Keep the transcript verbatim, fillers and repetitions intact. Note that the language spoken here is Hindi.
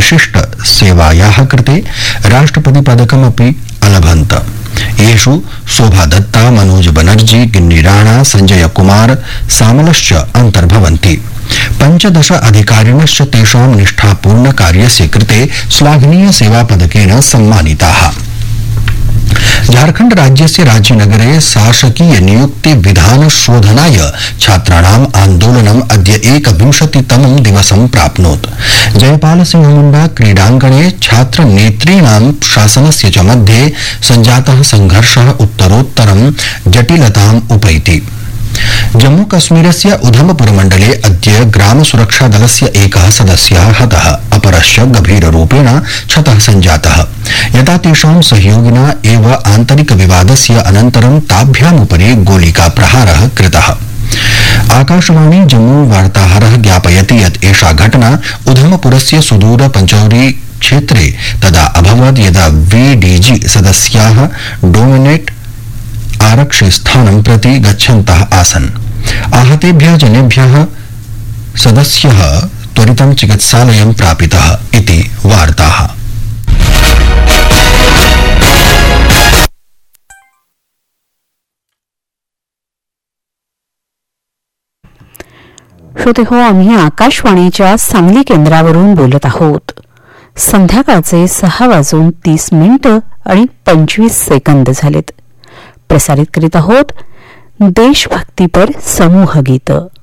विशिष्ट सेवायाः कृते राष्ट्रपति पदकमपि अलभन्त। येषु शोभा दत्ता, मनोज बनर्जी, गिन्नी राणा, संजय कुमार सामलश्च अन्तर्भवन्ति। पंचदश अधिकारिणश्च तेषां निष्ठापूर्ण कार्यस्य कृते श्लाघनीय सेवा पदकेन सम्मानिताः। झारखंड राज्यस्य रांचीनगरे शासकीय नियुक्ति विधान शोधनाय छात्राणाम् आन्दोलनम् अद्य एकविंशतितमं दिवसं प्राप्नोत्। जयपाल सिंह मुंडा क्रीडाङ्गणे छात्र नेतॄणां शासनस्य च मध्ये सञ्जातः संघर्षः उत्तरोत्तरं जटिलताम् उपैति। जम्मू कश्मीरस्य उधमपुर मण्डले अद्य ग्राम सुरक्षा दलस्य एकः सदस्यः हतः, अपरश्च गभीररूपेण क्षतः सञ्जातः, यदा तेषां सहयोगिना एव आन्तरिक विवादस्य अनन्तरं ताभ्यामुपरि गोलिकाप्रहारः कृतः। आकाशवाणी जम्मू वार्ताहरः ज्ञापयति यत् एषा घटना उधमपुरस्य सुदूर पंचौरी क्षेत्रे तदा अभवत् यदा वीडीजी सदस्याः डोमिनेट आरक्षि स्थानं प्रति गच्छन्तः आसन्। आहतेभ्यः जनेभ्यः सदस्यः त्वरितं चिकित्सालयं प्रापितः इति वार्ताः। श्रोते हो, आम्ही आकाशवाणीच्या सांगली केंद्रावरून बोलत आहोत। संध्याकाळचे सहा वाजून तीस मिनिटं आणि पंचवीस सेकंद झालेत। प्रसारित करीत आहोत देशभक्तीपर समूह गीत।